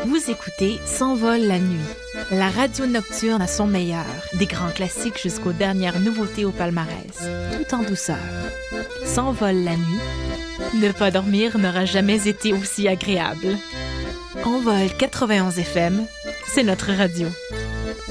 Vous écoutez S'envole la nuit, la radio nocturne à son meilleur, des grands classiques jusqu'aux dernières nouveautés au palmarès, tout en douceur. S'envole la nuit, ne pas dormir n'aura jamais été aussi agréable. Envol 91 FM, c'est notre radio.